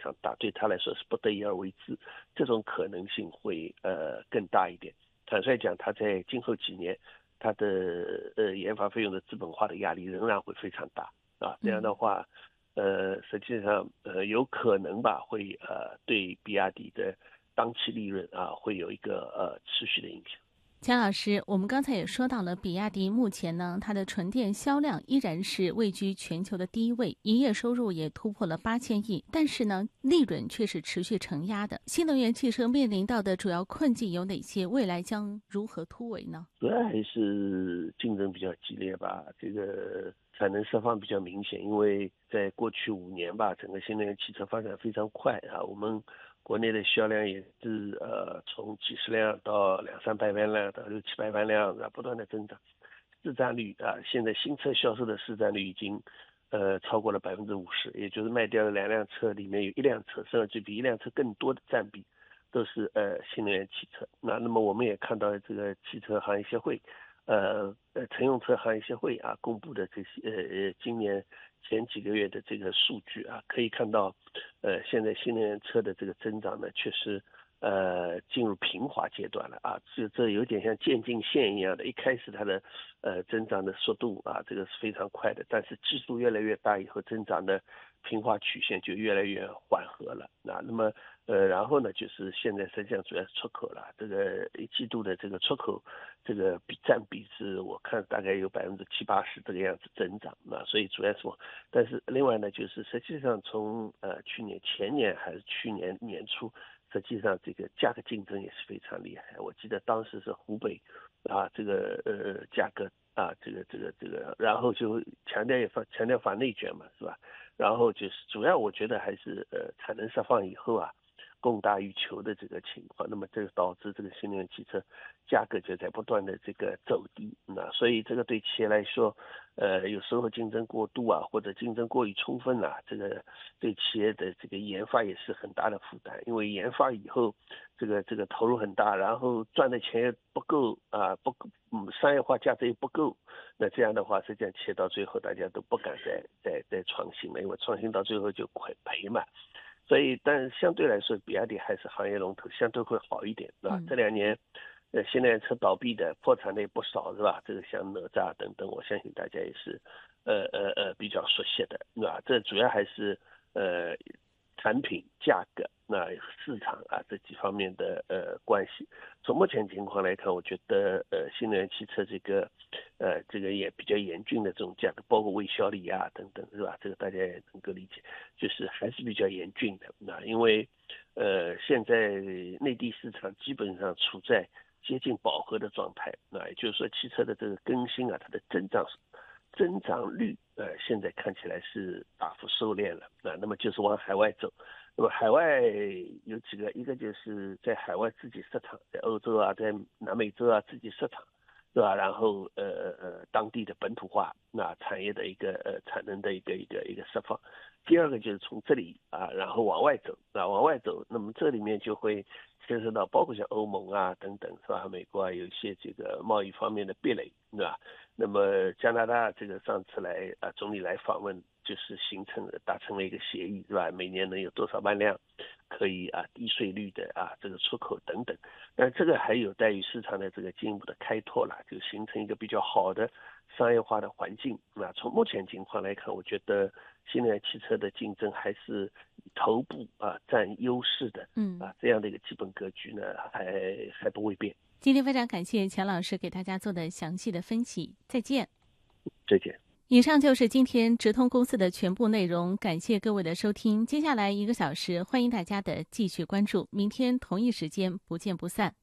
常大，对他来说是不得已而为之，这种可能性会更大一点。坦率讲，他在今后几年，他的研发费用的资本化的压力仍然会非常大啊。这样的话，实际上有可能吧，会对比亚迪的当期利润啊会有一个持续的影响。 钱老师，我们刚才也说到了，比亚迪目前呢，它的纯电销量依然是位居全球的第一位，营业收入也突破了8000亿，但是呢，利润却是持续承压的。新能源汽车面临到的主要困境有哪些？未来将如何突围呢？ 主要还是竞争比较激烈吧，这个产能释放比较明显，因为在过去5年吧，整个新能源汽车发展非常快啊，我们国内的销量也是从几十辆到200-300万辆到600-700万辆不断的增长，市占率啊，现在新车销售的市占率已经超过了50%，也就是卖掉了2辆车里面有1辆车，甚至比1辆车更多的占比都是新能源汽车。那么我们也看到这个汽车行业协会乘用车行业协会啊公布的这些今年前几个月的这个数据啊，可以看到现在新能源车的这个增长呢，确实进入平滑阶段了啊，这有点像渐进线一样的，一开始它的增长的速度啊，这个是非常快的，但是基数越来越大以后，增长的平滑曲线就越来越缓和了。那么然后呢，就是现在实际上主要是出口了，这个1季度的这个出口这个占比是我看大概有70-80%这个样子增长啊，所以主要是但是另外呢，就是实际上从去年前年还是去年年初，实际上这个价格竞争也是非常厉害。我记得当时是湖北啊，这个价格啊，这个，然后就强调反内卷嘛，是吧？然后就是主要我觉得还是产能释放以后啊，供大于求的这个情况，那么这个导致这个新能源汽车价格就在不断的这个走低，那所以这个对企业来说，有时候竞争过度啊，或者竞争过于充分啊，这个对企业的这个研发也是很大的负担，因为研发以后这个投入很大，然后赚的钱也不够啊，商业化价值也不够，那这样的话，实际上企业到最后大家都不敢再创新了，因为创新到最后就赔嘛。所以，但是相对来说，比亚迪还是行业龙头，相对会好一点，是吧？这2年，新能源车倒闭的、破产的也不少，是吧？这个像哪吒等等，我相信大家也是，比较熟悉的，是吧？这主要还是产品价格、那市场啊这几方面的关系。从目前情况来看，我觉得新能源汽车这个也比较严峻的这种价格，包括微小李啊等等，是吧？这个大家也能够理解，就是还是比较严峻的。那因为现在内地市场基本上处在接近饱和的状态，那也就是说汽车的这个更新啊，它的增长率现在看起来是大幅收敛了，那么就是往海外走。那么海外有几个，一个就是在海外自己设厂，在欧洲啊，在南美洲啊自己设厂，对吧？然后当地的本土化，那产业的一个产能的一个释放。第二个就是从这里啊，然后往外走，那么这里面就会牵涉到包括像欧盟啊等等，是吧？美国啊有一些这个贸易方面的壁垒，对吧？那么加拿大这个上次来总理来访问，就是达成了一个协议，是吧？每年能有多少万辆可以低税率的这个出口等等。但这个还有待于市场的这个进一步的开拓了，就形成一个比较好的商业化的环境。那从目前情况来看，我觉得新能源汽车的竞争还是头部占优势的，这样的一个基本格局呢，还不会变。 今天非常感谢钱老师给大家做的详细的分析，再见。 再见。 以上就是今天直通公司的全部内容，感谢各位的收听。接下来1个小时，欢迎大家的继续关注，明天同一时间不见不散。